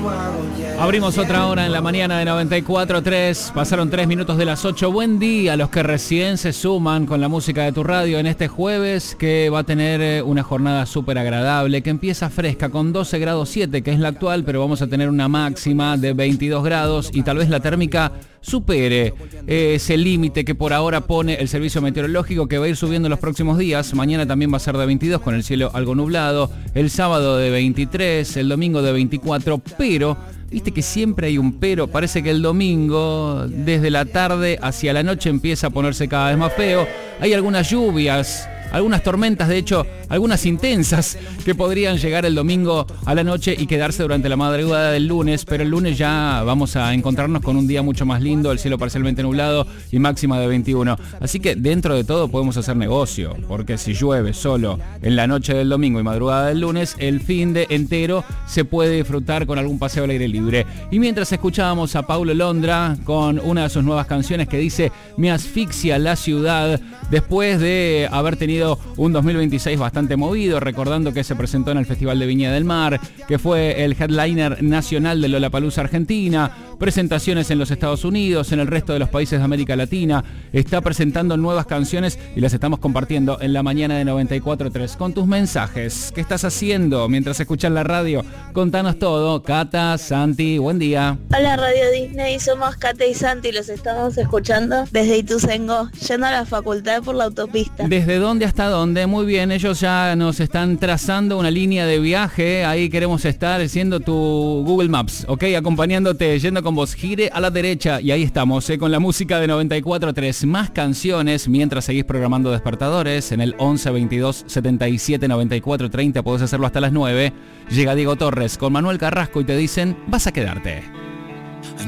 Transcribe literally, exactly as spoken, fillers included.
Abrimos otra hora en la mañana de noventa y cuatro punto tres. Pasaron tres minutos de las ocho. Buen día a los que recién se suman con la música de tu radio en este jueves, que va a tener una jornada súper agradable, que empieza fresca con doce grados siete, que es la actual, pero vamos a tener una máxima de veintidós grados y tal vez la térmica supere ese límite que por ahora pone el servicio meteorológico, que va a ir subiendo en los próximos días. Mañana también va a ser de veintidós con el cielo algo nublado, el sábado de veintitrés, el domingo de veinticuatro, pero viste que siempre hay un pero, parece que el domingo desde la tarde hacia la noche empieza a ponerse cada vez más feo. Hay algunas lluvias, algunas tormentas, de hecho, algunas intensas que podrían llegar el domingo a la noche y quedarse durante la madrugada del lunes, pero el lunes ya vamos a encontrarnos con un día mucho más lindo, el cielo parcialmente nublado y máxima de veintiuno. Así que dentro de todo podemos hacer negocio, porque si llueve solo en la noche del domingo y madrugada del lunes, el fin de entero se puede disfrutar con algún paseo al aire libre. Y mientras escuchábamos a Paulo Londra con una de sus nuevas canciones que dice "Me asfixia la ciudad", después de haber tenido un dos mil veintiséis bastante movido, recordando que se presentó en el Festival de Viña del Mar, que fue el headliner nacional de Lollapalooza Argentina, presentaciones en los Estados Unidos, en el resto de los países de América Latina, está presentando nuevas canciones y las estamos compartiendo en la mañana de noventa y cuatro punto tres con tus mensajes. ¿Qué estás haciendo mientras escuchas la radio? Contanos todo. Cata, Santi, buen día. Hola Radio Disney, somos Cata y Santi, los estamos escuchando desde Ituzaingó, yendo a la facultad por la autopista. ¿Desde dónde hasta dónde? Muy bien, ellos ya nos están trazando una línea de viaje, ahí queremos estar siendo tu Google Maps, ¿ok? Acompañándote, yendo con vos, gire a la derecha y ahí estamos, ¿eh? Con la música de noventa y cuatro punto tres, más canciones mientras seguís programando despertadores en el once veintidós setenta y siete noventa y cuatro treinta, podés hacerlo hasta las nueve. Llega Diego Torres con Manuel Carrasco y te dicen, vas a quedarte.